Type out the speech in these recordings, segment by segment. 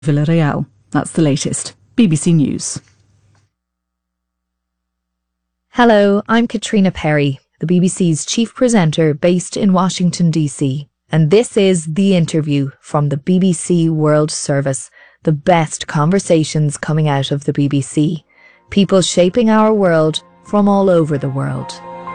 Villarreal. That's the latest. BBC News. Hello, I'm Katrina Perry, the BBC's chief presenter based in Washington, D.C. And this is The Interview from the BBC World Service, the best conversations coming out of the BBC. People shaping our world from all over the world.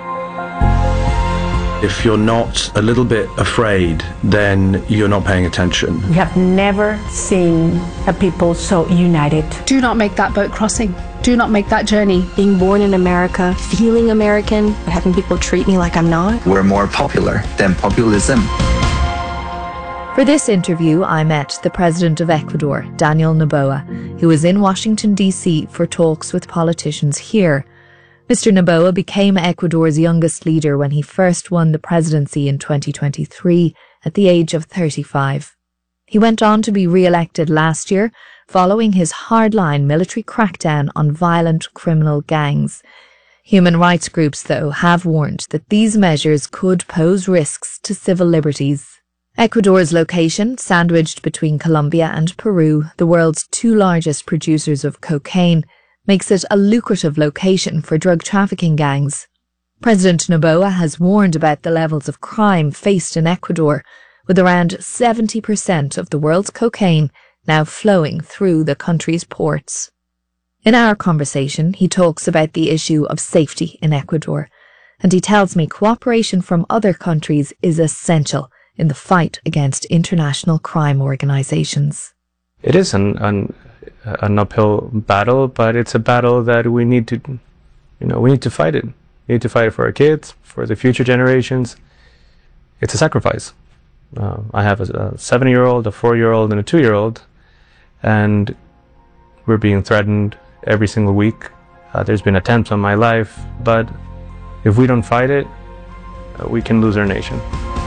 If you're not a little bit afraid, then you're not paying attention. We have never seen a people so united. Do not make that boat crossing. Do not make that journey. Being born in America, feeling American, but having people treat me like I'm not. We're more popular than populism. For this interview, I met the President of Ecuador, Daniel Noboa, who was in Washington, D.C. for talks with politicians here. Mr. Noboa became Ecuador's youngest leader when he first won the presidency in 2023 at the age of 35. He went on to be re-elected last year following his hardline military crackdown on violent criminal gangs. Human rights groups, though, have warned that these measures could pose risks to civil liberties. Ecuador's location, sandwiched between Colombia and Peru, the world's two largest producers of cocaine, makes it a lucrative location for drug trafficking gangs. President Noboa has warned about the levels of crime faced in Ecuador, with around 70% of the world's cocaine now flowing through the country's ports. In our conversation, he talks about the issue of safety in Ecuador, and he tells me cooperation from other countries is essential in the fight against international crime organisations. It is an uphill battle, but it's a battle that we need to fight it. We need to fight it for our kids, for the future generations. It's a sacrifice. I have a 7-year-old, a 4-year-old, and a 2-year-old, and we're being threatened every single week. There's been attempts on my life, but if we don't fight it, we can lose our nation.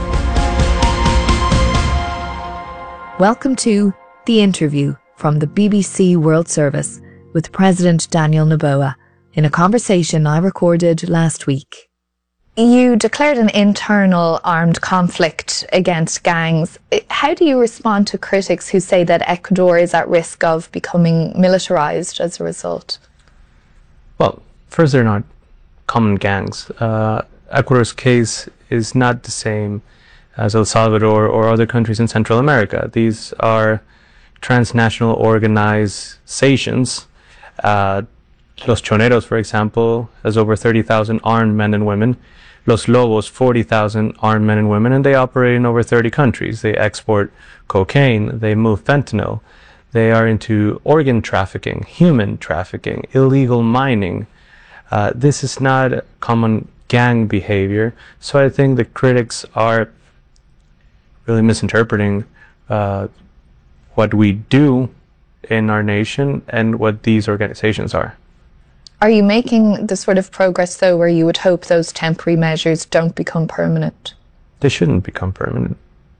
Welcome to The Interview from the BBC World Service with President Daniel Noboa in a conversation I recorded last week. You declared an internal armed conflict against gangs. How do you respond to critics who say that Ecuador is at risk of becoming militarised as a result? Well, first, they're not common gangs. Ecuador's case is not the same as El Salvador or other countries in Central America. These are transnational organizations. Los Choneros, for example, has over 30,000 armed men and women. Los Lobos, 40,000 armed men and women, and they operate in over 30 countries. They export cocaine, they move fentanyl, they are into organ trafficking, human trafficking, illegal mining. This is not common gang behavior, so I think the critics are really misinterpreting what we do in our nation and what these organizations are. Are you making the sort of progress, though, where you would hope those temporary measures don't become permanent? They shouldn't become permanent.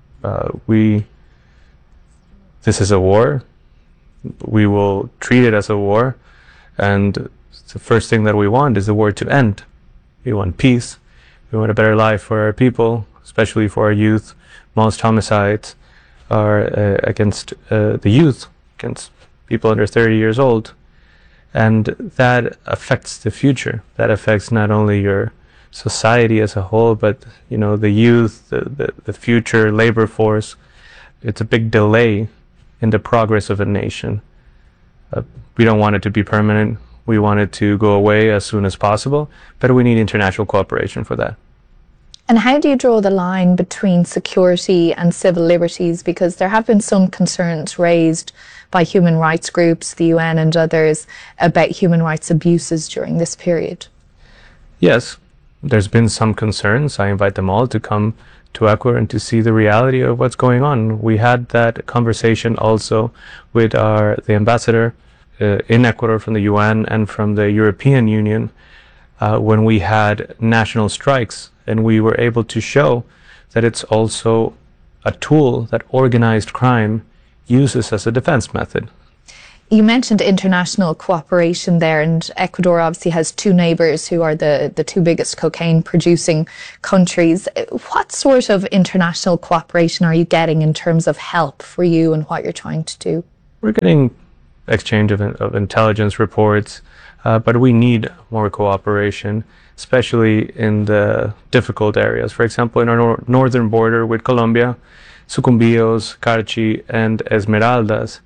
This is a war. We will treat it as a war, and the first thing that we want is the war to end. We want peace. We want a better life for our people, especially for our youth. Most homicides are against the youth, against people under 30 years old. And that affects the future. That affects not only your society as a whole, but the youth, the future labor force. It's a big delay in the progress of a nation. We don't want it to be permanent. We want it to go away as soon as possible, but we need international cooperation for that. And how do you draw the line between security and civil liberties? Because there have been some concerns raised by human rights groups, the UN and others, about human rights abuses during this period. Yes, there's been some concerns. I invite them all to come to Ecuador and to see the reality of what's going on. We had that conversation also with the ambassador in Ecuador from the UN and from the European Union when we had national strikes, and we were able to show that it's also a tool that organized crime uses as a defense method. You mentioned international cooperation there, and Ecuador obviously has two neighbours who are the two biggest cocaine producing countries. What sort of international cooperation are you getting in terms of help for you and what you're trying to do? we're getting exchange of intelligence reports, but we need more cooperation, especially in the difficult areas. For example, in our northern border with Colombia, Sucumbíos, Carchi, and Esmeraldas,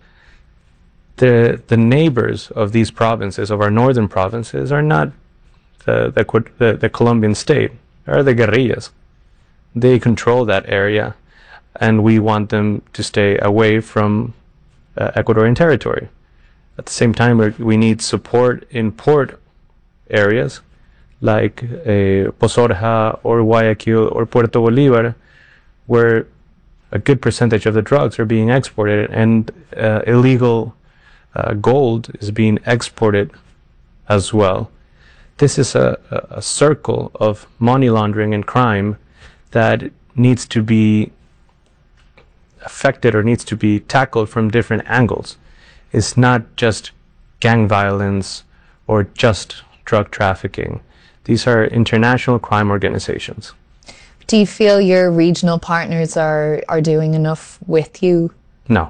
the neighbors of these provinces, of our northern provinces, are not the Colombian state, are the guerrillas. They control that area, and we want them to stay away from Ecuadorian territory. At the same time, we need support in port areas like Pozorja or Guayaquil or Puerto Bolívar, where a good percentage of the drugs are being exported, and illegal gold is being exported as well. This is a circle of money laundering and crime that needs to be affected or needs to be tackled from different angles. It's not just gang violence or just drug trafficking. These are international crime organizations. Do you feel your regional partners are doing enough with you? No.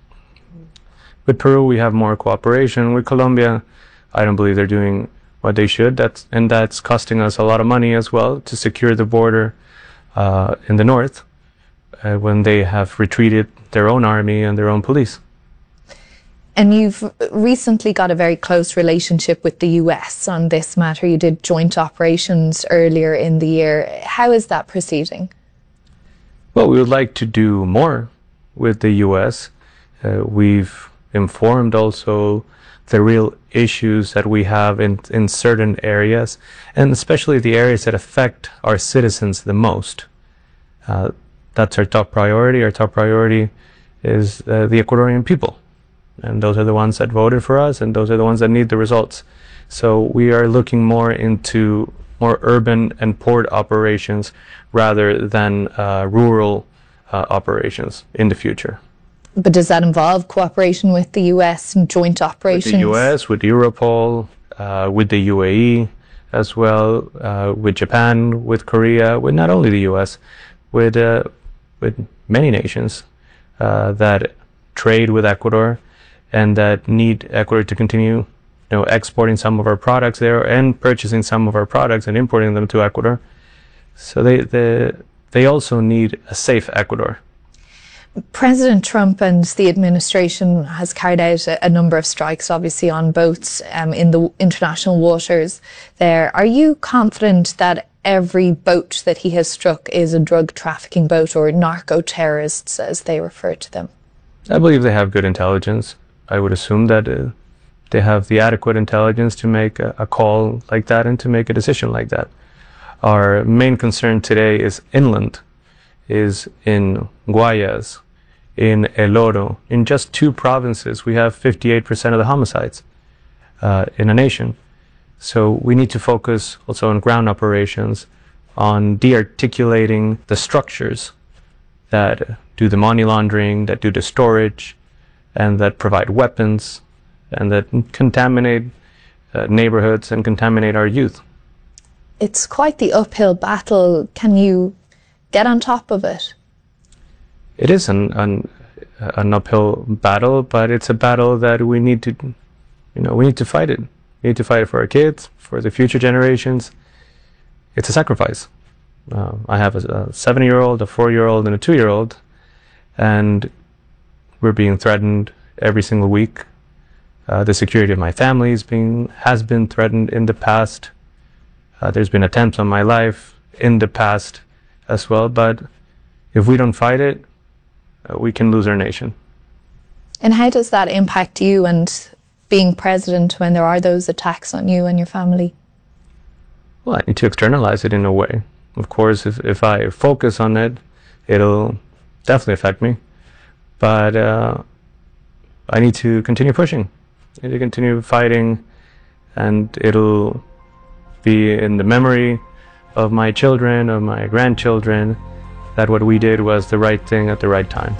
With Peru, we have more cooperation. With Colombia, I don't believe they're doing what they should. That's costing us a lot of money as well to secure the border in the north when they have retreated their own army and their own police. And you've recently got a very close relationship with the US on this matter. You did joint operations earlier in the year. How is that proceeding? Well, we would like to do more with the US. We've informed also the real issues that we have in certain areas, and especially the areas that affect our citizens the most. That's our top priority. Our top priority is the Ecuadorian people. And those are the ones that voted for us, and those are the ones that need the results. So we are looking more into more urban and port operations rather than rural operations in the future. But does that involve cooperation with the US and joint operations? With the US, with Europol, with the UAE as well, with Japan, with Korea, with not only the US, with many nations that trade with Ecuador and that need Ecuador to continue, exporting some of our products there and purchasing some of our products and importing them to Ecuador. So they also need a safe Ecuador. President Trump and the administration has carried out a number of strikes, obviously, on boats in the international waters there. Are you confident that every boat that he has struck is a drug trafficking boat, or narco-terrorists, as they refer to them? I believe they have good intelligence. I would assume that they have the adequate intelligence to make a call like that and to make a decision like that. Our main concern today is inland, is in Guayas, in El Oro. In just 2 provinces, we have 58% of the homicides in a nation. So we need to focus also on ground operations, on de-articulating the structures that do the money laundering, that do the storage, and that provide weapons, and that contaminate neighborhoods and contaminate our youth. It's quite the uphill battle. Can you get on top of it? It is an uphill battle, but it's a battle that we need to, we need to fight it. We need to fight it for our kids, for the future generations. It's a sacrifice. I have a 7-year-old, a 4-year-old, and a 2-year-old, and we're being threatened every single week. The security of my family has been threatened in the past. There's been attempts on my life in the past as well, but if we don't fight it, we can lose our nation. And how does that impact you and being president when there are those attacks on you and your family? Well, I need to externalize it in a way. Of course, if I focus on it, it'll definitely affect me. But I need to continue pushing. I need to continue fighting, and it'll be in the memory of my children, of my grandchildren, that what we did was the right thing at the right time.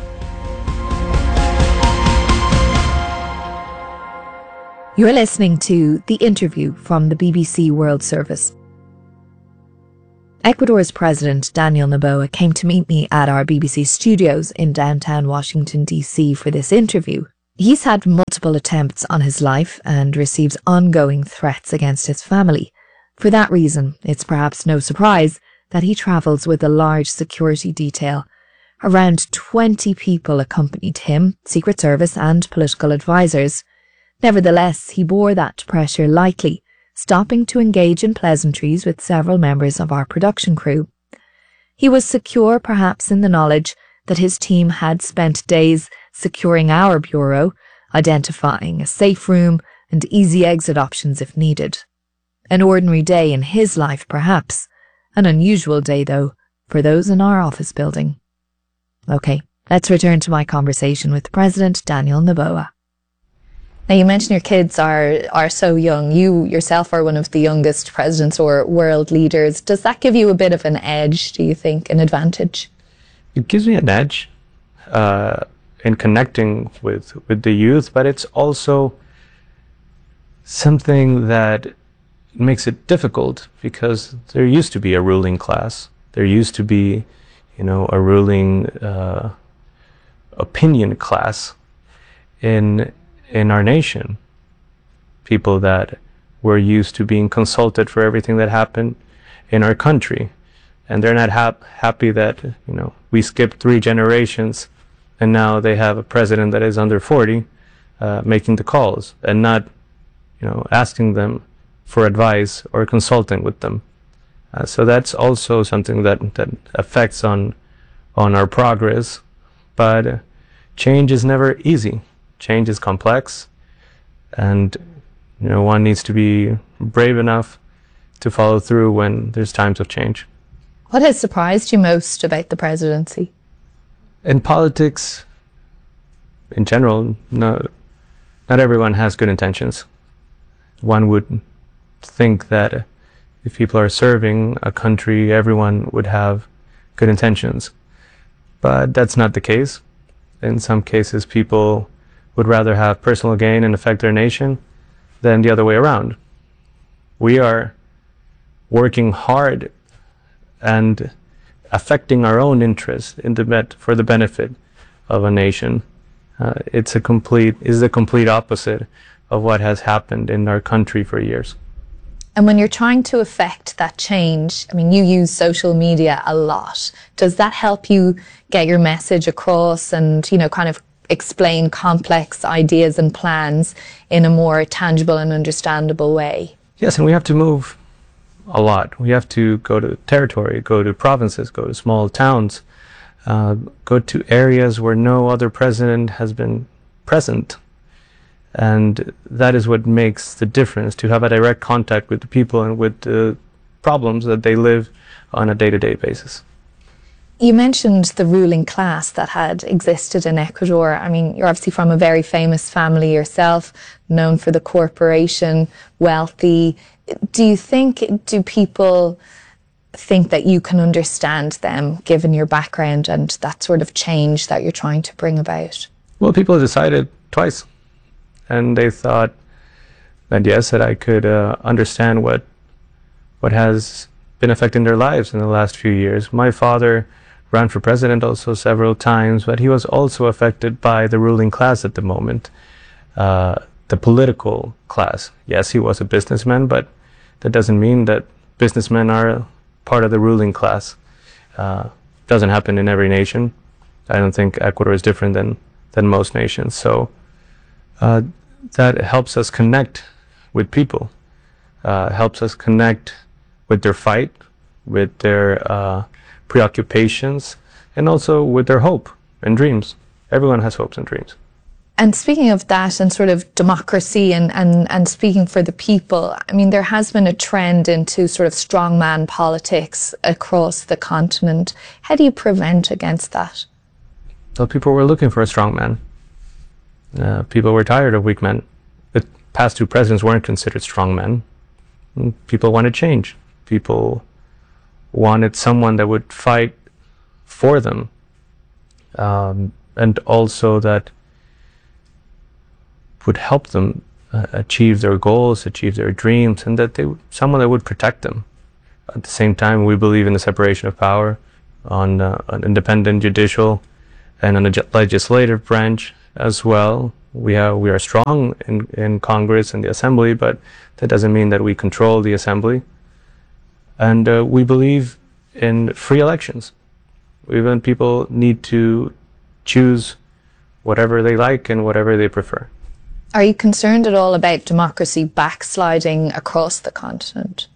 You're listening to The Interview from the BBC World Service. Ecuador's President Daniel Noboa came to meet me at our BBC studios in downtown Washington, D.C. for this interview. He's had multiple attempts on his life and receives ongoing threats against his family. For that reason, it's perhaps no surprise that he travels with a large security detail. Around 20 people accompanied him, Secret Service and political advisors. Nevertheless, he bore that pressure lightly, stopping to engage in pleasantries with several members of our production crew. He was secure perhaps in the knowledge that his team had spent days securing our bureau, identifying a safe room and easy exit options if needed. An ordinary day in his life, perhaps. An unusual day, though, for those in our office building. Okay, let's return to my conversation with President Daniel Noboa. Now, you mentioned your kids are so young. You yourself are one of the youngest presidents or world leaders. Does that give you a bit of an edge, do you think, an advantage? It gives me an edge in connecting with the youth, but it's also something that makes it difficult because there used to be a ruling class. There used to be, a ruling opinion class in our nation. People that were used to being consulted for everything that happened in our country. And they're not happy that, we skipped 3 generations and now they have a president that is under 40 making the calls and not, asking them for advice or consulting with them. So that's also something that affects on our progress. But change is never easy. Change is complex, and one needs to be brave enough to follow through when there's times of change. What has surprised you most about the presidency? In politics, in general, not everyone has good intentions. One would think that if people are serving a country, everyone would have good intentions. But that's not the case. In some cases, people would rather have personal gain and affect their nation than the other way around. We are working hard and affecting our own interests for the benefit of a nation. Is the complete opposite of what has happened in our country for years. And when you're trying to affect that change, you use social media a lot. Does that help you get your message across and, kind of explain complex ideas and plans in a more tangible and understandable way? Yes, and we have to move a lot. We have to go to territory, go to provinces, go to small towns, go to areas where no other president has been present. And that is what makes the difference, to have a direct contact with the people and with the problems that they live on a day-to-day basis. You mentioned the ruling class that had existed in Ecuador. You're obviously from a very famous family yourself, known for the corporation, wealthy. Do people think that you can understand them, given your background and that sort of change that you're trying to bring about? Well, people decided twice. And they thought that, yes, that I could understand what has been affecting their lives in the last few years. My father ran for president also several times, but he was also affected by the ruling class at the moment, the political class. Yes, he was a businessman, but that doesn't mean that businessmen are part of the ruling class. Doesn't happen in every nation. I don't think Ecuador is different than most nations. So that helps us connect with people, helps us connect with their fight, with their preoccupations, and also with their hope and dreams. Everyone has hopes and dreams. And speaking of that and sort of democracy and speaking for the people, there has been a trend into sort of strongman politics across the continent. How do you prevent against that? Well, people were looking for a strong man. People were tired of weak men. The past 2 presidents weren't considered strong men. People wanted change. People wanted someone that would fight for them, and also that would help them achieve their goals, achieve their dreams, and that someone that would protect them. At the same time, we believe in the separation of power, on an independent judicial and on a legislative branch, as well. We are strong in Congress and the Assembly, but that doesn't mean that we control the Assembly. And we believe in free elections. Even people need to choose whatever they like and whatever they prefer. Are you concerned at all about democracy backsliding across the continent?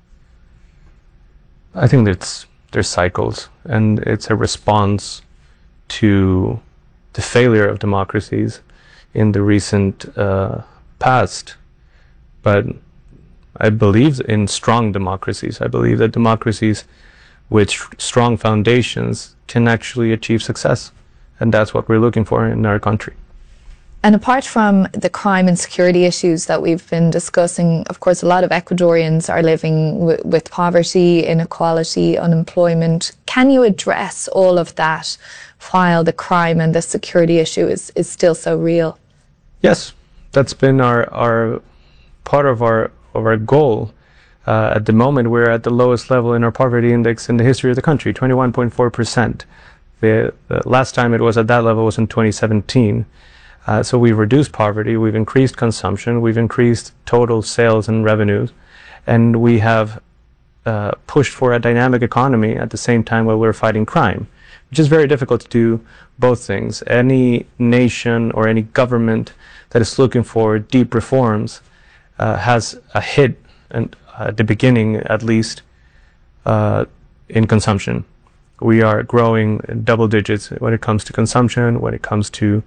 I think there's cycles, and it's a response to the failure of democracies in the recent past. But I believe in strong democracies. I believe that democracies with strong foundations can actually achieve success. And that's what we're looking for in our country. And apart from the crime and security issues that we've been discussing, of course, a lot of Ecuadorians are living with poverty, inequality, unemployment. Can you address all of that while the crime and the security issue is still so real? Yes, that's been our part of our goal. At the moment, we're at the lowest level in our poverty index in the history of the country, 21.4%. The last time it was at that level was in 2017. So we've reduced poverty, we've increased consumption, we've increased total sales and revenues, and we have pushed for a dynamic economy at the same time while we're fighting crime, which is very difficult to do both things. Any nation or any government that is looking for deep reforms has a hit, and at the beginning at least, in consumption. We are growing in double digits when it comes to consumption, when it comes to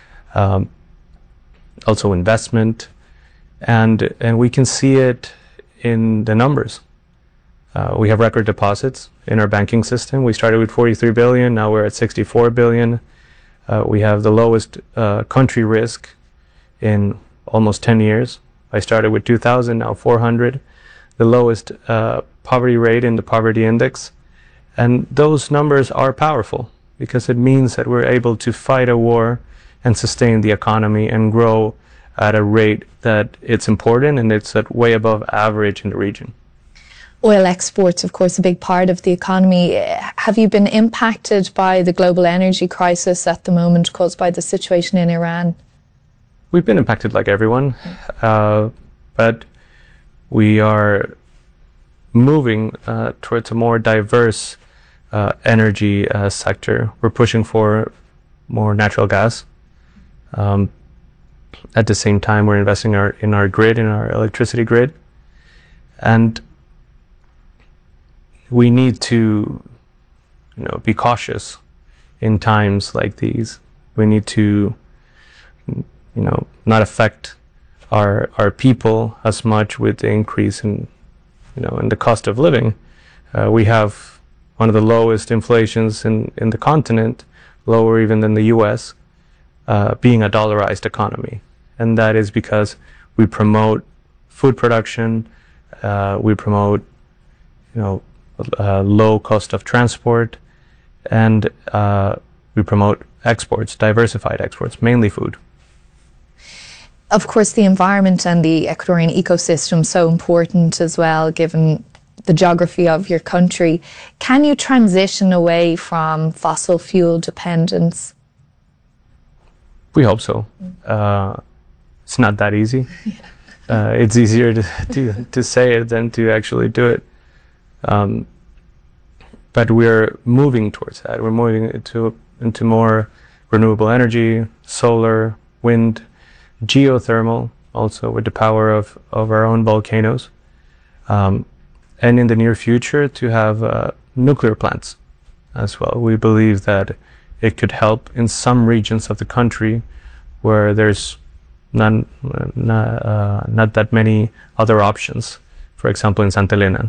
also investment, and we can see it in the numbers. We have record deposits in our banking system. We started with 43 billion, now we're at 64 billion. We have the lowest country risk in almost 10 years. I started with 2,000, now 400. The lowest poverty rate in the poverty index. And those numbers are powerful because it means that we're able to fight a war and sustain the economy and grow at a rate that it's important, and it's at way above average in the region. Oil exports, of course, a big part of the economy. Have you been impacted by the global energy crisis at the moment caused by the situation in Iran? We've been impacted like everyone, but we are moving towards a more diverse energy sector. We're pushing for more natural gas. At the same time, we're investing in our grid, in our electricity grid. And we need to, be cautious in times like these. We need to, not affect our people as much with the increase in the cost of living. We have one of the lowest inflations in the continent, lower even than the US, being a dollarized economy. And that is because we promote food production, we promote, low cost of transport, and we promote exports, diversified exports, mainly food. Of course, the environment and the Ecuadorian ecosystem so important as well, given the geography of your country. Can you transition away from fossil fuel dependence? We hope so. It's not that easy. It's easier to say it than to actually do it. But we're moving towards that. We're moving into more renewable energy, solar, wind, geothermal, also with the power of our own volcanoes. And in the near future to have nuclear plants as well. We believe that it could help in some regions of the country where there's not that many other options. For example, in Santa Elena.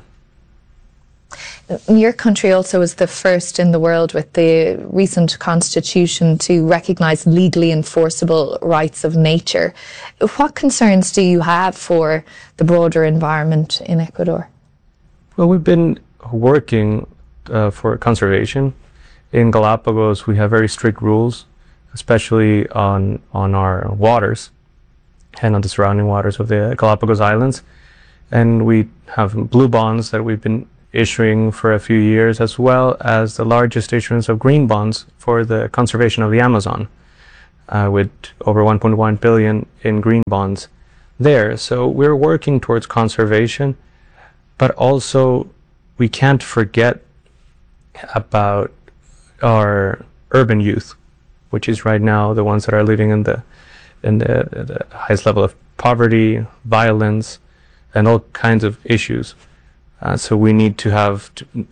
Your country also is the first in the world with the recent constitution to recognise legally enforceable rights of nature. What concerns do you have for the broader environment in Ecuador? Well, we've been working for conservation. In Galapagos, we have very strict rules, especially on our waters and on the surrounding waters of the Galapagos Islands. And we have blue bonds that we've been issuing for a few years, as well as the largest issuance of green bonds for the conservation of the Amazon. with over 1.1 billion in green bonds there. So we're working towards conservation, but also we can't forget about our urban youth, which is right now the ones that are living in the highest level of poverty, violence, and all kinds of issues. So we need to have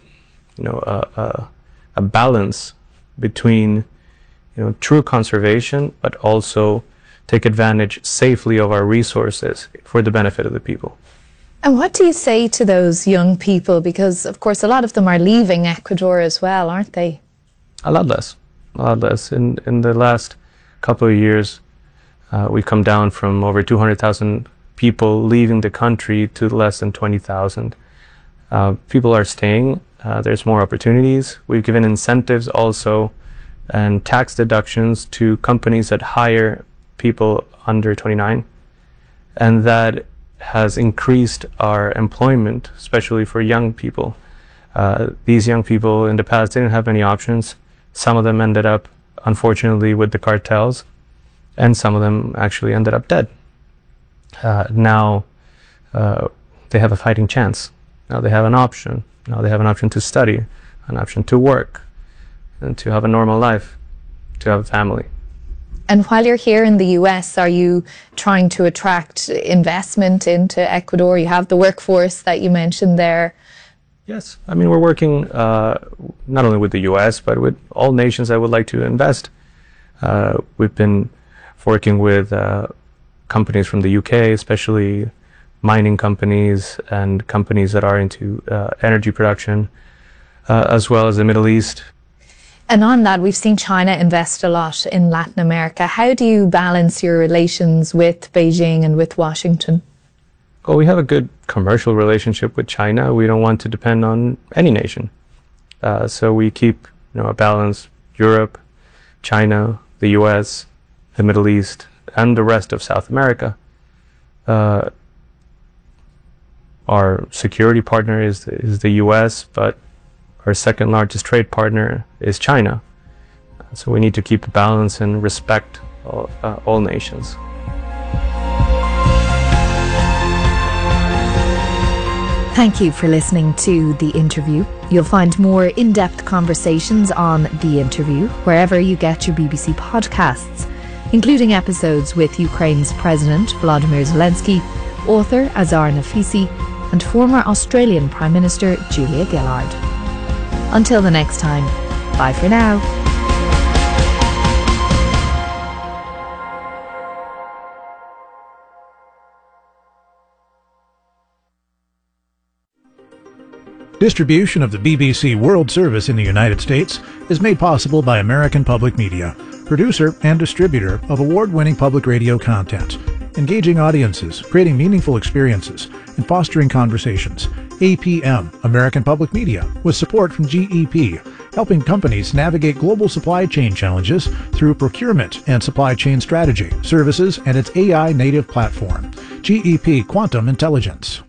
a balance between true conservation, but also take advantage safely of our resources for the benefit of the people. And what do you say to those young people? Because, of course, a lot of them are leaving Ecuador as well, aren't they? A lot less. In the last couple of years, we've come down from over 200,000 people leaving the country to less than 20,000. People are staying. There's more opportunities. We've given incentives also and tax deductions to companies that hire people under 29. And that has increased our employment, especially for young people. These young people in the past didn't have many options. Some of them ended up, unfortunately, with the cartels, and some of them actually ended up dead. Now they have a fighting chance. Now they have an option. Now they have an option to study, an option to work, and to have a normal life, to have a family. And while you're here in the US, are you trying to attract investment into Ecuador? You have the workforce that you mentioned there. Yes, I mean, we're working not only with the US, but with all nations that would like to invest. We've been working with companies from the UK, especially mining companies and companies that are into energy production, as well as the Middle East. And on that, we've seen China invest a lot in Latin America. How do you balance your relations with Beijing and with Washington? Well, we have a good commercial relationship with China. We don't want to depend on any nation. So we keep a balance. Europe, China, the US, the Middle East, and the rest of South America. Our security partner is the US, but our second largest trade partner is China. So we need to keep a balance and respect all nations. Thank you for listening to The Interview. You'll find more in-depth conversations on The Interview wherever you get your BBC podcasts, including episodes with Ukraine's President Volodymyr Zelensky, author Azar Nafisi, and former Australian Prime Minister Julia Gillard. Until the next time, bye for now. Distribution of the BBC World Service in the United States is made possible by American Public Media, producer and distributor of award-winning public radio content, engaging audiences, creating meaningful experiences, and fostering conversations. APM, American Public Media, with support from GEP, helping companies navigate global supply chain challenges through procurement and supply chain strategy, services, and its AI-native platform. GEP Quantum Intelligence.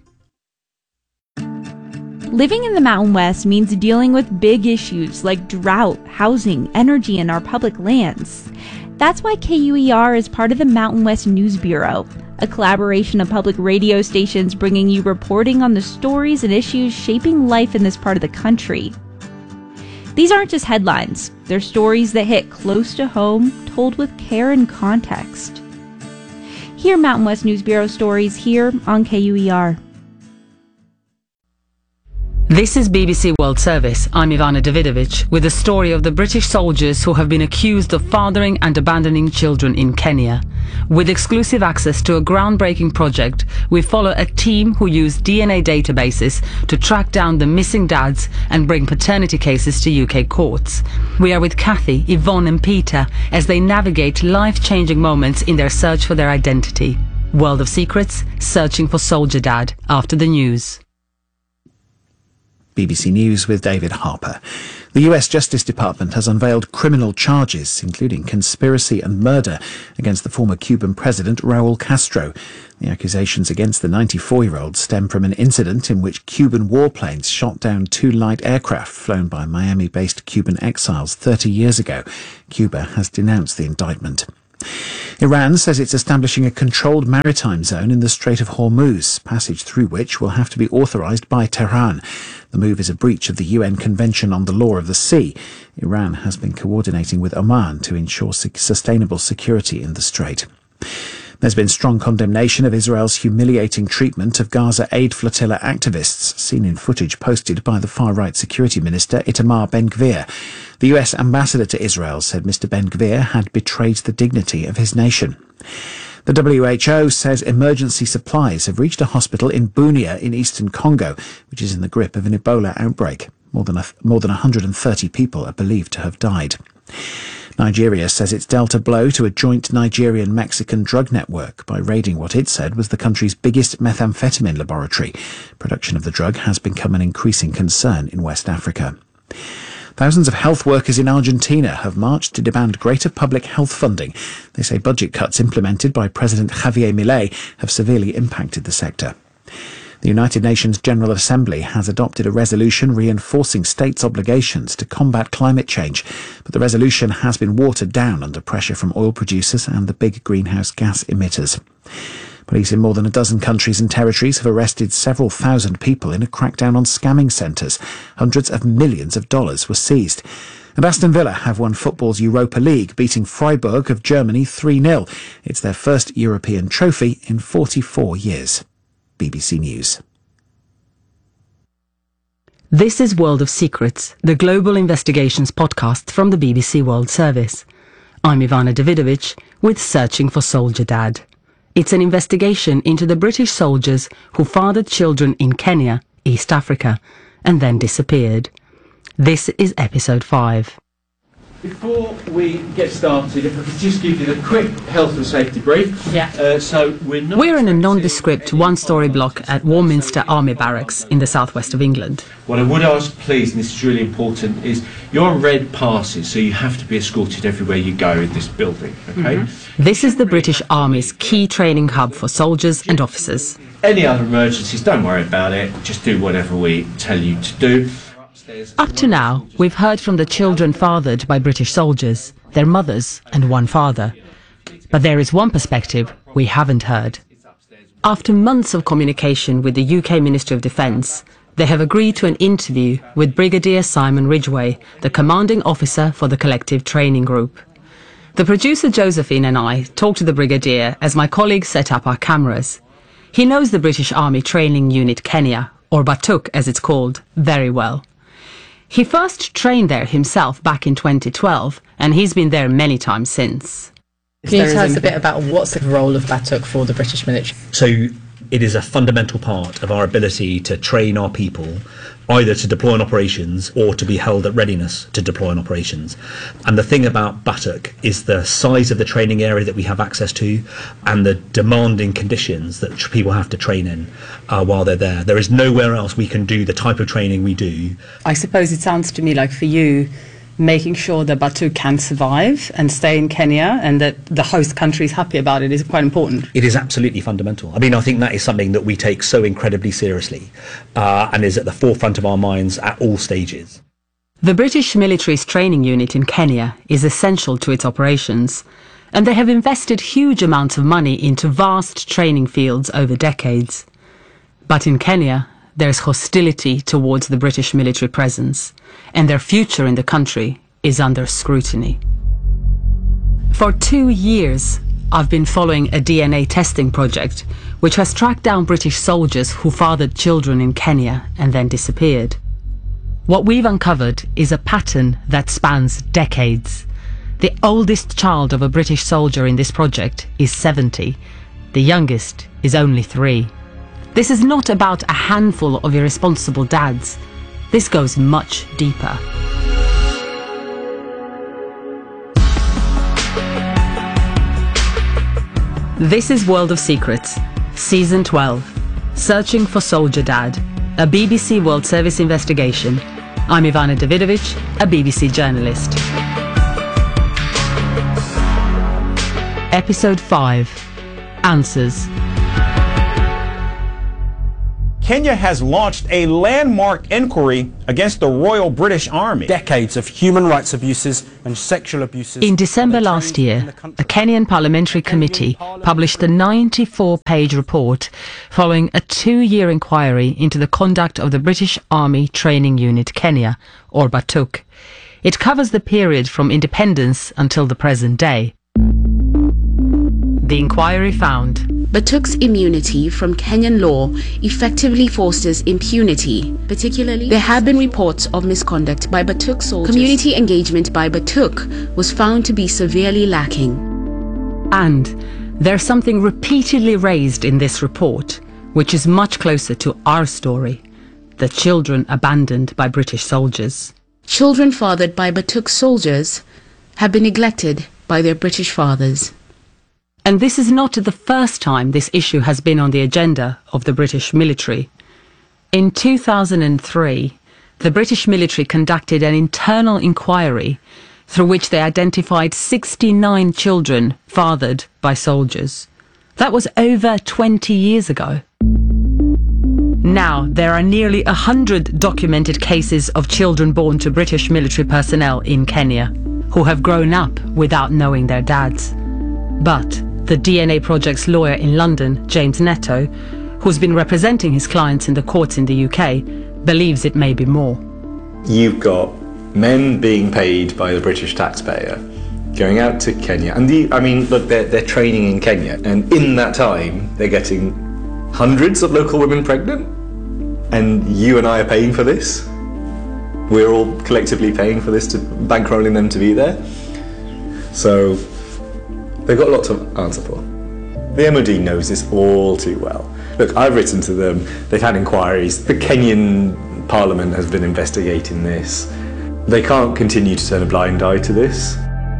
Living in the Mountain West means dealing with big issues like drought, housing, energy, and our public lands. That's why KUER is part of the Mountain West News Bureau, a collaboration of public radio stations bringing you reporting on the stories and issues shaping life in this part of the country. These aren't just headlines, they're stories that hit close to home, told with care and context. Hear Mountain West News Bureau stories here on KUER. This is BBC World Service. I'm Ivana Davidovich with the story of the British soldiers who have been accused of fathering and abandoning children in Kenya. With exclusive access to a groundbreaking project, we follow a team who use DNA databases to track down the missing dads and bring paternity cases to UK courts. We are with Kathy, Yvonne and Peter as they navigate life-changing moments in their search for their identity. World of Secrets, searching for Soldier Dad after the news. BBC News with David Harper. The US Justice Department has unveiled criminal charges, including conspiracy and murder, against the former Cuban president Raul Castro. The accusations against the 94-year-old stem from an incident in which Cuban warplanes shot down 2 light aircraft flown by Miami-based Cuban exiles 30 years ago. Cuba has denounced the indictment. Iran says it's establishing a controlled maritime zone in the Strait of Hormuz, passage through which will have to be authorised by Tehran. The move is a breach of the UN Convention on the Law of the Sea. Iran has been coordinating with Oman to ensure sustainable security in the strait. There's been strong condemnation of Israel's humiliating treatment of Gaza aid flotilla activists, seen in footage posted by the far-right security minister Itamar Ben-Gvir. The US ambassador to Israel said Mr. Ben-Gvir had betrayed the dignity of his nation. The WHO says emergency supplies have reached a hospital in Bunia in eastern Congo, which is in the grip of an Ebola outbreak. More than 130 people are believed to have died. Nigeria says it's dealt a blow to a joint Nigerian-Mexican drug network by raiding what it said was the country's biggest methamphetamine laboratory. Production of the drug has become an increasing concern in West Africa. Thousands of health workers in Argentina have marched to demand greater public health funding. They say budget cuts implemented by President Javier Milei have severely impacted the sector. The United Nations General Assembly has adopted a resolution reinforcing states' obligations to combat climate change, but the resolution has been watered down under pressure from oil producers and the big greenhouse gas emitters. Police in more than a dozen countries and territories have arrested several thousand people in a crackdown on scamming centres. Hundreds of millions of dollars were seized. And Aston Villa have won football's Europa League, beating Freiburg of Germany 3-0. It's their first European trophy in 44 years. BBC News. This is World of Secrets, the global investigations podcast from the BBC World Service. I'm Ivana Davidovich with Searching for Soldier Dad. It's an investigation into the British soldiers who fathered children in Kenya, East Africa, and then disappeared. This is episode 5. Before we get started, if I could just give you the quick health and safety brief. Yeah. We're in a nondescript one-storey block at Warminster Army Barracks in the southwest of England. What I would ask, please, and this is really important, is you're on red passes, so you have to be escorted everywhere you go in this building, okay? Mm-hmm. This is the British Army's key training hub for soldiers and officers. Any other emergencies, don't worry about it, just do whatever we tell you to do. Up to now, we've heard from the children fathered by British soldiers, their mothers and one father. But there is one perspective we haven't heard. After months of communication with the UK Ministry of Defence, they have agreed to an interview with Brigadier Simon Ridgway, the commanding officer for the Collective Training Group. The producer Josephine and I talked to the Brigadier as my colleagues set up our cameras. He knows the British Army Training Unit Kenya, or Batuk as it's called, very well. He first trained there himself back in 2012, and he's been there many times since. Can you tell us a bit about what's the role of Batuk for the British military? So it is a fundamental part of our ability to train our people either to deploy in operations or to be held at readiness to deploy in operations. And the thing about Batuk is the size of the training area that we have access to and the demanding conditions that people have to train in while they're there. There is nowhere else we can do the type of training we do. I suppose it sounds to me like for you, making sure that Batuk can survive and stay in Kenya and that the host country is happy about it is quite important. It is absolutely fundamental. I mean, I think that is something that we take so incredibly seriously and is at the forefront of our minds at all stages. The British military's training unit in Kenya is essential to its operations, and they have invested huge amounts of money into vast training fields over decades. But in Kenya, there's hostility towards the British military presence, and their future in the country is under scrutiny. For 2 years, I've been following a DNA testing project which has tracked down British soldiers who fathered children in Kenya and then disappeared. What we've uncovered is a pattern that spans decades. The oldest child of a British soldier in this project is 70. The youngest is only 3. This is not about a handful of irresponsible dads. This goes much deeper. This is World of Secrets, Season 12, Searching for Soldier Dad, a BBC World Service investigation. I'm Ivana Davidovich, a BBC journalist. Episode 5, Answers. Kenya has launched a landmark inquiry against the Royal British Army. Decades of human rights abuses and sexual abuses. In December last year, a Kenyan parliamentary committee published a 94-page report following a 2-year inquiry into the conduct of the British Army Training Unit Kenya, or BATUK. It covers the period from independence until the present day. The inquiry found BATUK's immunity from Kenyan law effectively fosters impunity. Particularly, there have been reports of misconduct by BATUK soldiers. Community engagement by BATUK was found to be severely lacking. And there's something repeatedly raised in this report, which is much closer to our story: the children abandoned by British soldiers. Children fathered by BATUK soldiers have been neglected by their British fathers. And this is not the first time this issue has been on the agenda of the British military. In 2003, the British military conducted an internal inquiry through which they identified 69 children fathered by soldiers. That was over 20 years ago. Now, there are nearly 100 documented cases of children born to British military personnel in Kenya who have grown up without knowing their dads. But the DNA Project's lawyer in London, James Netto, who's been representing his clients in the courts in the UK, believes it may be more. You've got men being paid by the British taxpayer, going out to Kenya, and look, they're training in Kenya, and in that time, they're getting hundreds of local women pregnant, and you and I are paying for this. We're all collectively paying for this, bankrolling them to be there. So they've got lots to answer for. The MOD knows this all too well. Look, I've written to them, they've had inquiries, the Kenyan Parliament has been investigating this. They can't continue to turn a blind eye to this.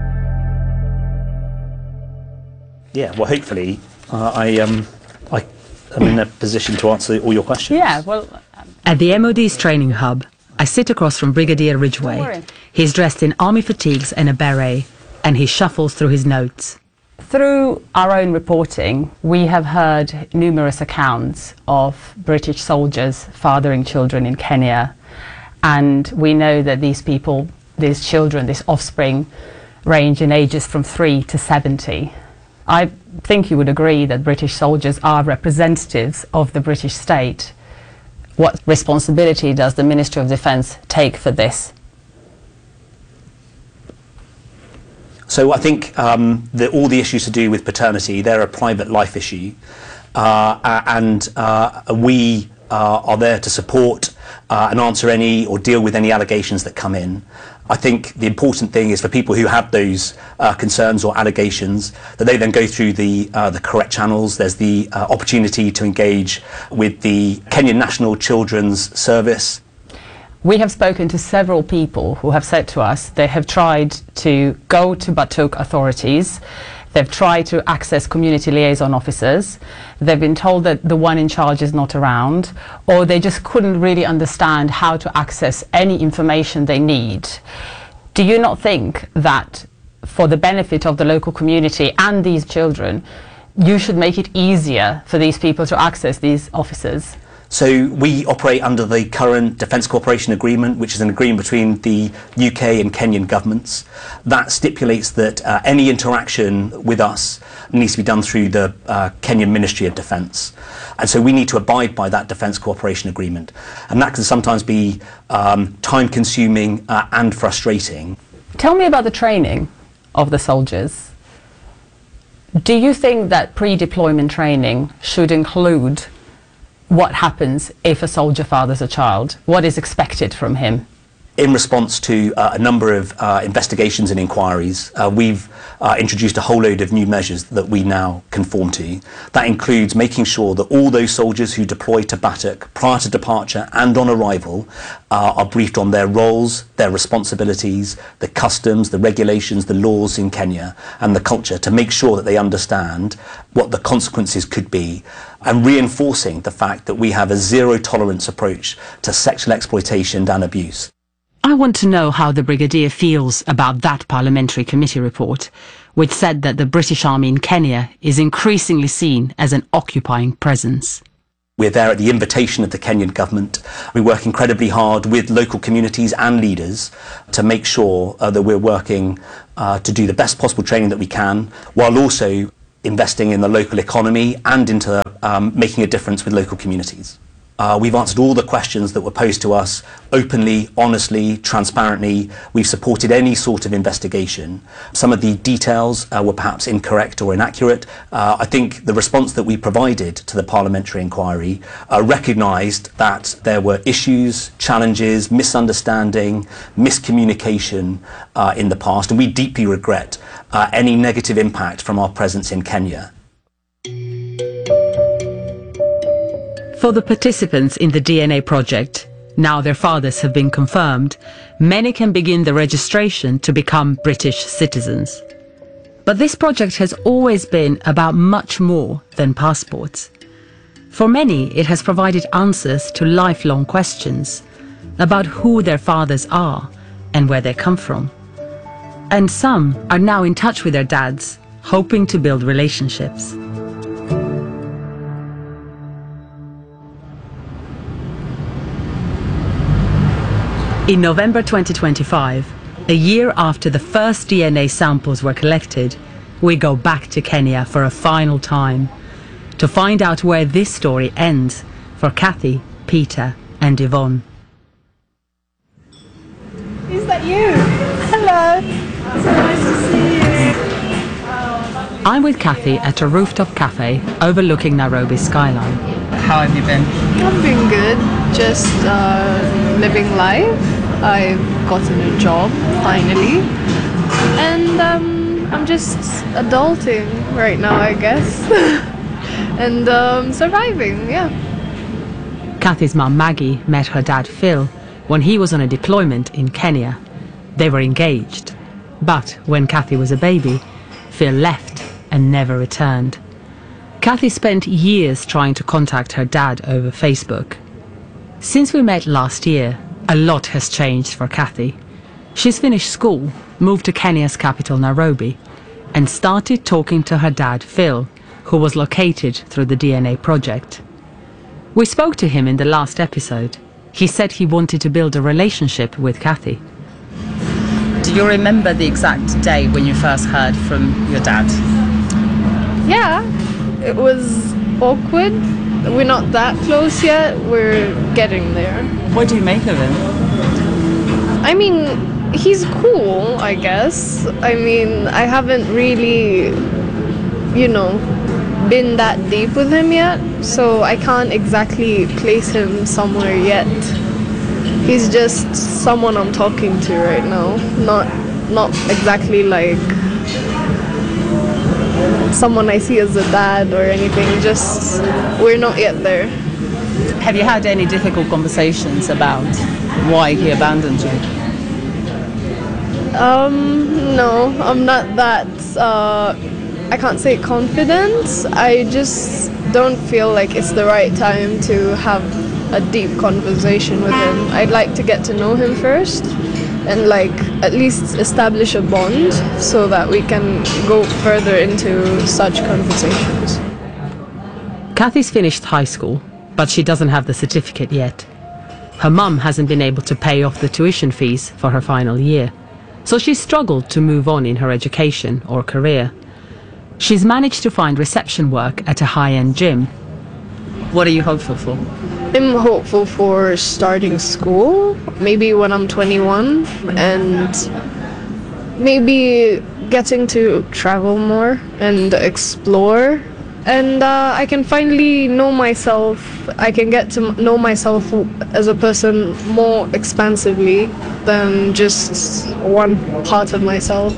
Yeah, well, hopefully I'm in a position to answer all your questions. Yeah, well... At the MOD's training hub, I sit across from Brigadier Ridgway. He's dressed in army fatigues and a beret, and he shuffles through his notes. Through our own reporting, we have heard numerous accounts of British soldiers fathering children in Kenya, and we know that these people, these children, this offspring, range in ages from 3 to 70. I think you would agree that British soldiers are representatives of the British state. What responsibility does the Ministry of Defence take for this? So I think all the issues to do with paternity, they're a private life issue, and we are there to support and answer any or deal with any allegations that come in. I think the important thing is for people who have those concerns or allegations that they then go through the correct channels. There's the opportunity to engage with the Kenyan National Children's Service. We have spoken to several people who have said to us they have tried to go to BATUK authorities, they've tried to access community liaison officers, they've been told that the one in charge is not around, or they just couldn't really understand how to access any information they need. Do you not think that for the benefit of the local community and these children, you should make it easier for these people to access these officers? So we operate under the current Defence Cooperation Agreement, which is an agreement between the UK and Kenyan governments. That stipulates that any interaction with us needs to be done through the Kenyan Ministry of Defence. And so we need to abide by that Defence Cooperation Agreement. And that can sometimes be time-consuming and frustrating. Tell me about the training of the soldiers. Do you think that pre-deployment training should include what happens if a soldier fathers a child? What is expected from him? In response to a number of investigations and inquiries, we've introduced a whole load of new measures that we now conform to. That includes making sure that all those soldiers who deploy to BATUK prior to departure and on arrival are briefed on their roles, their responsibilities, the customs, the regulations, the laws in Kenya and the culture, to make sure that they understand what the consequences could be, and reinforcing the fact that we have a zero tolerance approach to sexual exploitation and abuse. I want to know how the Brigadier feels about that Parliamentary Committee report, which said that the British Army in Kenya is increasingly seen as an occupying presence. We're there at the invitation of the Kenyan government. We work incredibly hard with local communities and leaders to make sure that we're working to do the best possible training that we can, while also investing in the local economy and into making a difference with local communities. We've answered all the questions that were posed to us openly, honestly, transparently. We've supported any sort of investigation. Some of the details were perhaps incorrect or inaccurate. I think the response that we provided to the parliamentary inquiry recognised that there were issues, challenges, misunderstanding, miscommunication in the past, and we deeply regret any negative impact from our presence in Kenya. For the participants in the DNA project, now their fathers have been confirmed, many can begin the registration to become British citizens. But this project has always been about much more than passports. For many, it has provided answers to lifelong questions about who their fathers are and where they come from. And some are now in touch with their dads, hoping to build relationships. In November 2025, a year after the first DNA samples were collected, we go back to Kenya for a final time to find out where this story ends for Kathy, Peter and Yvonne. Is that you? Hello. So nice to see you. I'm with Kathy at a rooftop cafe overlooking Nairobi's skyline. How have you been? I've been good. Just living life. I've gotten a job finally, and I'm just adulting right now, I guess, and surviving. Yeah. Kathy's mum Maggie met her dad Phil when he was on a deployment in Kenya. They were engaged, but when Kathy was a baby, Phil left and never returned. Kathy spent years trying to contact her dad over Facebook. Since we met last year, a lot has changed for Kathy. She's finished school, moved to Kenya's capital Nairobi, and started talking to her dad Phil, who was located through the DNA project. We spoke to him in the last episode. He said he wanted to build a relationship with Kathy. Do you remember the exact day when you first heard from your dad? Yeah, it was awkward. We're not that close yet. We're getting there. What do you make of him? I mean, he's cool, I guess. I mean, I haven't really, been that deep with him yet, so I can't exactly place him somewhere yet. He's just someone I'm talking to right now, not exactly like someone I see as a dad or anything, just we're not yet there. Have you had any difficult conversations about why he abandoned you? No, I'm not that, I can't say confident. I just don't feel like it's the right time to have a deep conversation with him. I'd like to get to know him first and at least establish a bond so that we can go further into such conversations. Kathy's finished high school, but she doesn't have the certificate yet. Her mum hasn't been able to pay off the tuition fees for her final year, so she's struggled to move on in her education or career. She's managed to find reception work at a high-end gym. What are you hopeful for? I'm hopeful for starting school, maybe when I'm 21, and maybe getting to travel more and explore. And I can finally know myself, I can get to know myself as a person more expansively than just one part of myself.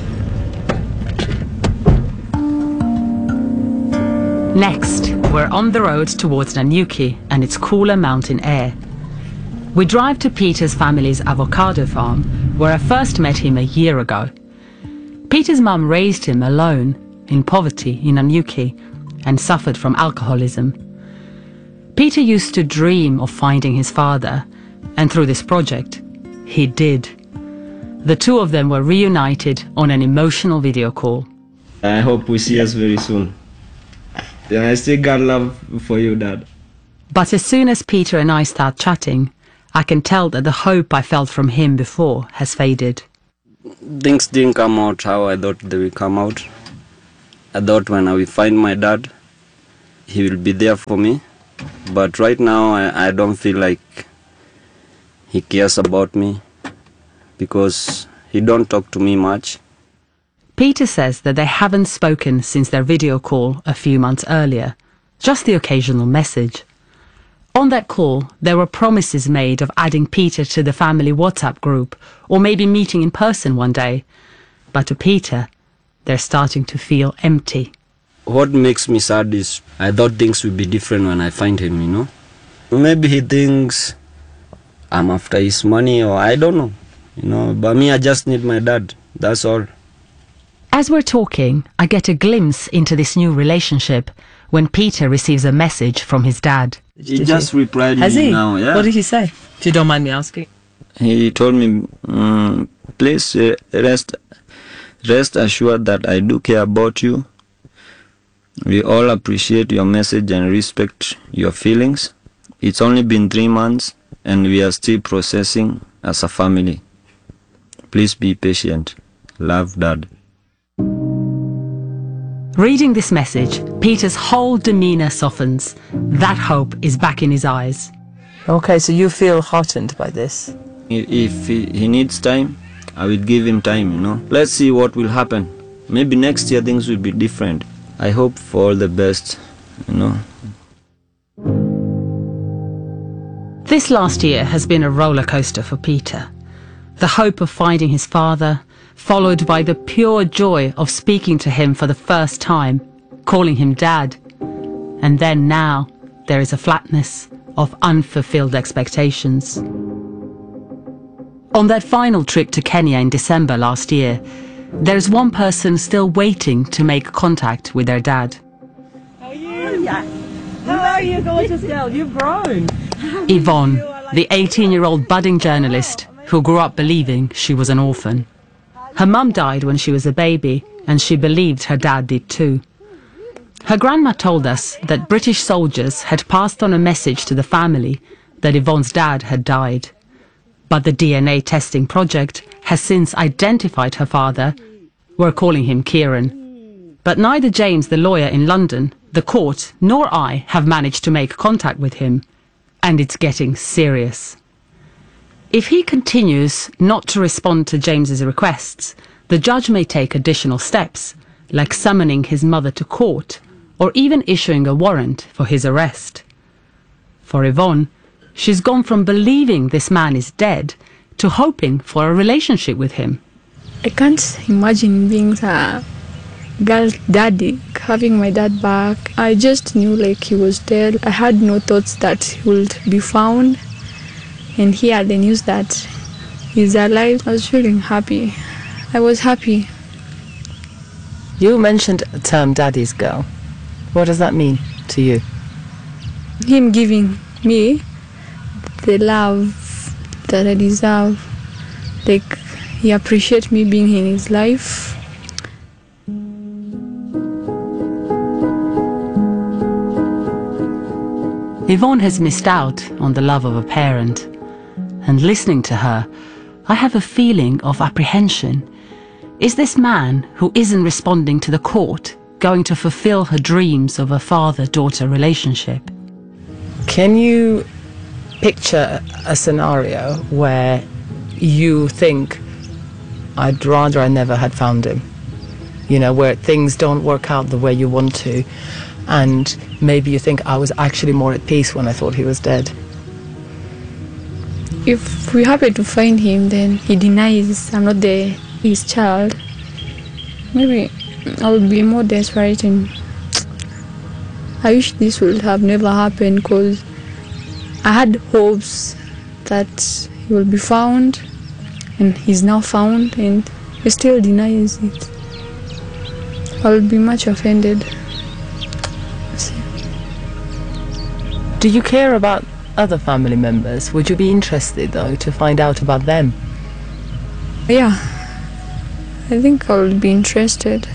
Next, we're on the road towards Nanyuki and its cooler mountain air. We drive to Peter's family's avocado farm, where I first met him a year ago. Peter's mum raised him alone, in poverty in Nanyuki, and suffered from alcoholism. Peter used to dream of finding his father, and through this project, he did. The two of them were reunited on an emotional video call. I hope we see us very soon. Yeah, I still got love for you, Dad. But as soon as Peter and I start chatting, I can tell that the hope I felt from him before has faded. Things didn't come out how I thought they would come out. I thought when I will find my dad, he will be there for me. But right now, I don't feel like he cares about me because he don't talk to me much. Peter says that they haven't spoken since their video call a few months earlier, just the occasional message. On that call, there were promises made of adding Peter to the family WhatsApp group or maybe meeting in person one day. But to Peter, they're starting to feel empty. What makes me sad is I thought things would be different when I find him, you know. Maybe he thinks I'm after his money or I don't know, you know. But me, I just need my dad, that's all. As we're talking, I get a glimpse into this new relationship when Peter receives a message from his dad. He just replied Has me he? now, yeah. What did he say? If you don't mind me asking. He told me, please rest assured that I do care about you. We all appreciate your message and respect your feelings. It's only been 3 months and we are still processing as a family. Please be patient. Love, Dad. Reading this message, Peter's whole demeanour softens. That hope is back in his eyes. Okay, so you feel heartened by this? If he needs time, I will give him time, you know. Let's see what will happen. Maybe next year things will be different. I hope for all the best, you know. This last year has been a roller coaster for Peter. The hope of finding his father, followed by the pure joy of speaking to him for the first time, calling him Dad. And then now, there is a flatness of unfulfilled expectations. On that final trip to Kenya in December last year, there's one person still waiting to make contact with their dad. How are you, gorgeous girl? You've grown. Yvonne, the 18-year-old budding journalist who grew up believing she was an orphan. Her mum died when she was a baby, and she believed her dad did too. Her grandma told us that British soldiers had passed on a message to the family that Yvonne's dad had died. But the DNA testing project has since identified her father. We're calling him Kieran. But neither James, the lawyer in London, the court, nor I have managed to make contact with him. And it's getting serious. If he continues not to respond to James's requests, the judge may take additional steps, like summoning his mother to court, or even issuing a warrant for his arrest. For Yvonne, she's gone from believing this man is dead to hoping for a relationship with him. I can't imagine being a girl's daddy, having my dad back. I just knew like he was dead. I had no thoughts that he would be found. And hear the news that he's alive. I was feeling happy. I was happy. You mentioned the term daddy's girl. What does that mean to you? Him giving me the love that I deserve. Like, he appreciates me being in his life. Yvonne has missed out on the love of a parent. And listening to her, I have a feeling of apprehension. Is this man who isn't responding to the court going to fulfill her dreams of a father-daughter relationship? Can you picture a scenario where you think, I'd rather I never had found him? You know, where things don't work out the way you want to, and maybe you think I was actually more at peace when I thought he was dead. If we happen to find him, then he denies I'm not his child. Maybe I would be more desperate, and I wish this would have never happened, because I had hopes that he will be found, and he's now found, and he still denies it. I would be much offended. Do you care about other family members? Would you be interested, though, to find out about them? Yeah, I think I would be interested.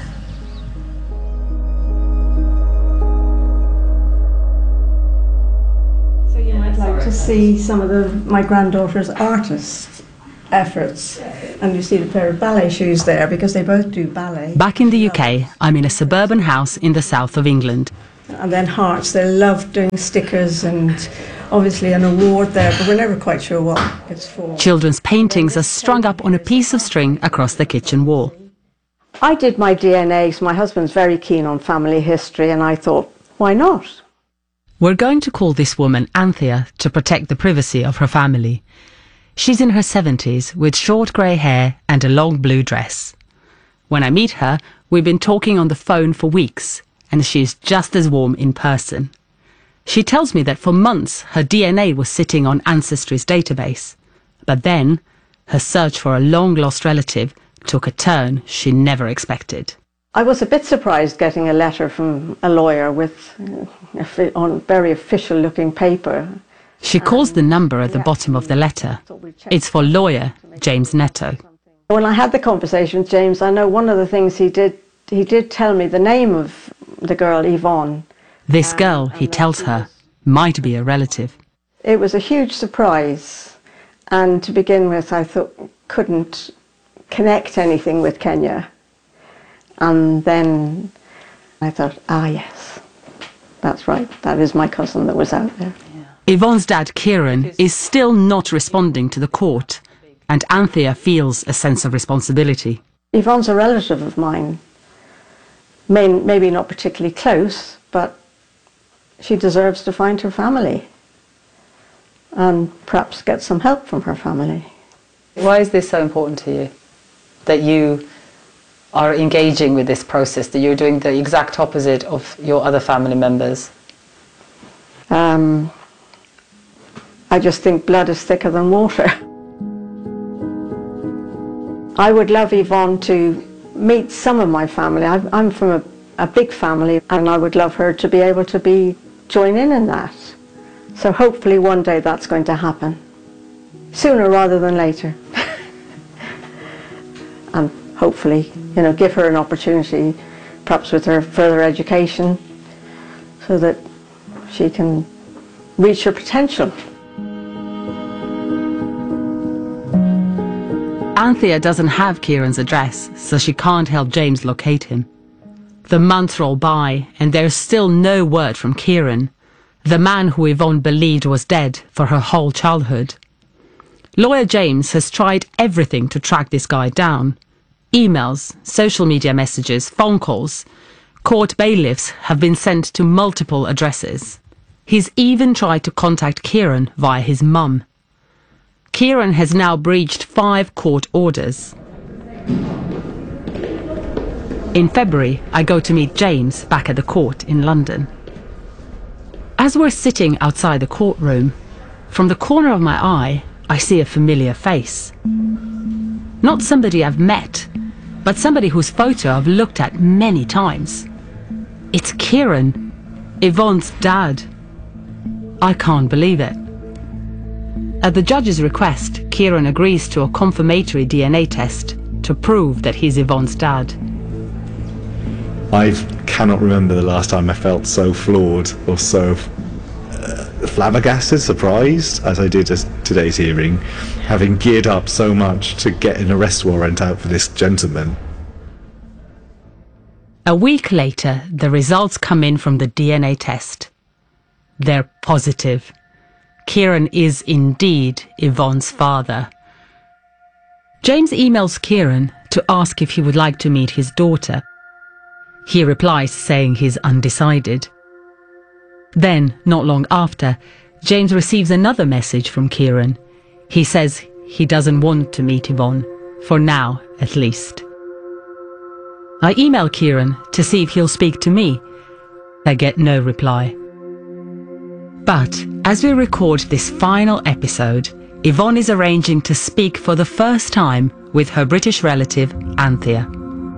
to see some of my granddaughter's artist efforts, and you see the pair of ballet shoes there because they both do ballet. Back in the UK, I'm in a suburban house in the south of England. And then hearts, they love doing stickers and obviously an award there, but we're never quite sure what it's for. Children's paintings are strung up on a piece of string across the kitchen wall. I did my DNA, so my husband's very keen on family history, and I thought, why not? We're going to call this woman Anthea to protect the privacy of her family. She's in her 70s with short grey hair and a long blue dress. When I meet her, we've been talking on the phone for weeks, and she's just as warm in person. She tells me that for months her DNA was sitting on Ancestry's database, but then her search for a long-lost relative took a turn she never expected. I was a bit surprised getting a letter from a lawyer with on very official-looking paper. She calls the number at the bottom of the letter. It's for lawyer James Netto. When I had the conversation with James, I know one of the things he did tell me the name of the girl, Yvonne. This girl, he tells her, might be a relative. It was a huge surprise, and to begin with I thought couldn't connect anything with Kenya. And then I thought, yes, that's right, that is my cousin that was out there. Yvonne's dad, Kieran, is still not responding to the court, and Anthea feels a sense of responsibility. Yvonne's a relative of mine, maybe not particularly close, but she deserves to find her family and perhaps get some help from her family. Why is this so important to you? That you are engaging with this process, that you're doing the exact opposite of your other family members? I just think blood is thicker than water. I would love Yvonne to meet some of my family. I'm from a big family, and I would love her to be able to join in that. So hopefully one day that's going to happen. Sooner rather than later. And hopefully, give her an opportunity, perhaps with her further education, so that she can reach her potential. Anthea doesn't have Kieran's address, so she can't help James locate him. The months roll by, and there's still no word from Kieran, the man who Yvonne believed was dead for her whole childhood. Lawyer James has tried everything to track this guy down. Emails, social media messages, phone calls. Court bailiffs have been sent to multiple addresses. He's even tried to contact Kieran via his mum. Kieran has now breached 5 court orders. In February, I go to meet James back at the court in London. As we're sitting outside the courtroom, from the corner of my eye, I see a familiar face. Not somebody I've met, but somebody whose photo I've looked at many times. It's Kieran, Yvonne's dad. I can't believe it. At the judge's request, Kieran agrees to a confirmatory DNA test to prove that he's Yvonne's dad. I cannot remember the last time I felt so floored or so flabbergasted, surprised, as I did at today's hearing, having geared up so much to get an arrest warrant out for this gentleman. A week later, the results come in from the DNA test. They're positive. Kieran is indeed Yvonne's father. James emails Kieran to ask if he would like to meet his daughter. He replies saying he's undecided. Then, not long after, James receives another message from Kieran. He says he doesn't want to meet Yvonne, for now at least. I email Kieran to see if he'll speak to me. I get no reply. But as we record this final episode, Yvonne is arranging to speak for the first time with her British relative, Anthea.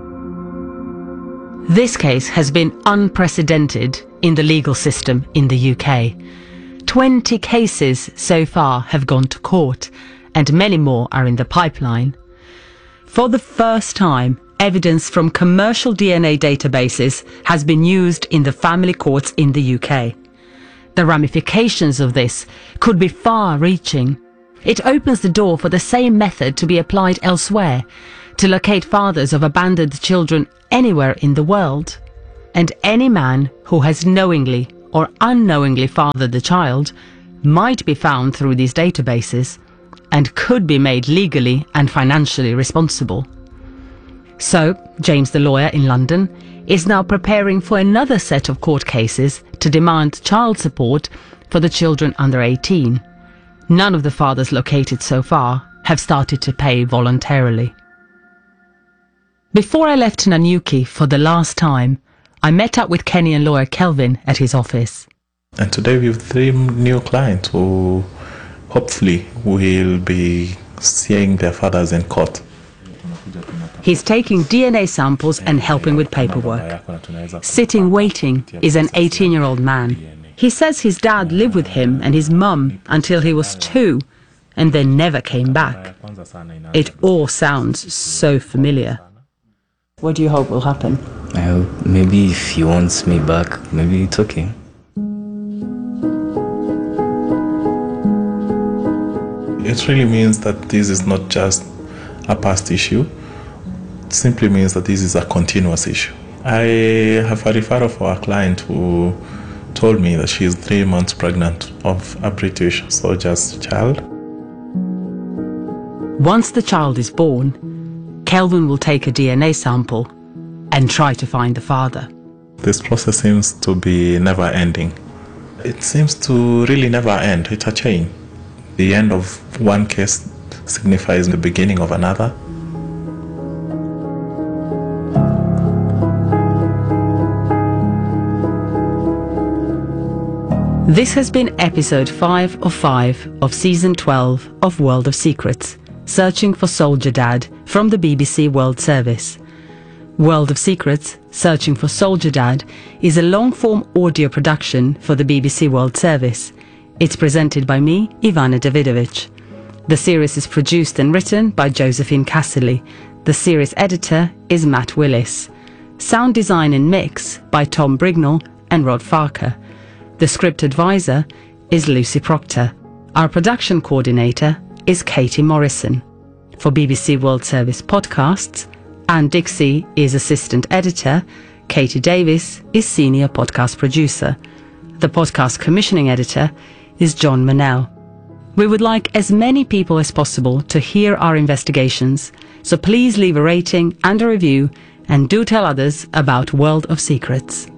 This case has been unprecedented in the legal system in the UK. 20 cases so far have gone to court, and many more are in the pipeline. For the first time, evidence from commercial DNA databases has been used in the family courts in the UK. The ramifications of this could be far-reaching. It opens the door for the same method to be applied elsewhere, to locate fathers of abandoned children anywhere in the world. And any man who has knowingly or unknowingly fathered the child might be found through these databases and could be made legally and financially responsible. So, James the lawyer in London is now preparing for another set of court cases to demand child support for the children under 18. None of the fathers located so far have started to pay voluntarily. Before I left Nanyuki for the last time, I met up with Kenyan lawyer Kelvin at his office. And today we have 3 new clients who hopefully will be seeing their fathers in court. He's taking DNA samples and helping with paperwork. Sitting waiting is an 18-year-old man. He says his dad lived with him and his mum until he was 2 and then never came back. It all sounds so familiar. What do you hope will happen? I hope maybe if he wants me back, maybe it's okay. It really means that this is not just a past issue. It simply means that this is a continuous issue. I have a referral for a client who told me that she is 3 months pregnant of a British soldier's child. Once the child is born, Kelvin will take a DNA sample and try to find the father. This process seems to be never ending. It seems to really never end. It's a chain. The end of one case signifies the beginning of another. This has been episode 5 of 5 of season 12 of World of Secrets, Searching for Soldier Dad from the BBC World Service. World of Secrets, Searching for Soldier Dad is a long-form audio production for the BBC World Service. It's presented by me, Ivana Davidovich. The series is produced and written by Josephine Casserly. The series editor is Matt Willis. Sound design and mix by Tom Brignall and Rod Farker. The script advisor is Lucy Proctor. Our production coordinator is Katie Morrison. For BBC World Service podcasts, Anne Dixie is assistant editor, Katie Davis is senior podcast producer. The podcast commissioning editor is John Manell. We would like as many people as possible to hear our investigations, so please leave a rating and a review and do tell others about World of Secrets.